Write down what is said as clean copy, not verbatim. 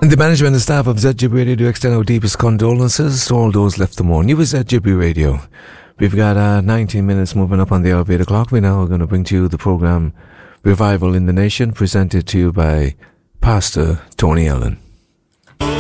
The management and staff of ZGB Radio do extend our deepest condolences to all those left to mourn. You with ZGB Radio. We've got 19 minutes moving up on the elevator clock. We're now going to bring to you the program Revival in the Nation, presented to you by Pastor Tony Allen.